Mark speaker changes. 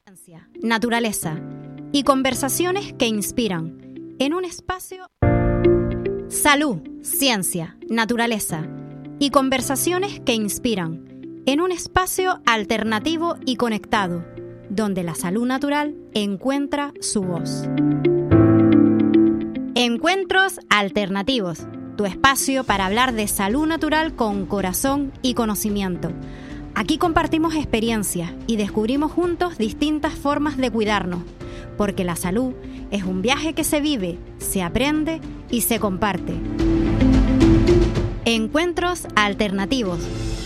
Speaker 1: Ciencia, naturaleza y conversaciones que inspiran en un espacio. Salud, ciencia, naturaleza y conversaciones que inspiran en un espacio alternativo y conectado, donde la salud natural encuentra su voz. Encuentros alternativos, tu espacio para hablar de salud natural con corazón y conocimiento. Aquí compartimos experiencias y descubrimos juntos distintas formas de cuidarnos, porque la salud es un viaje que se vive, se aprende y se comparte. Encuentros alternativos,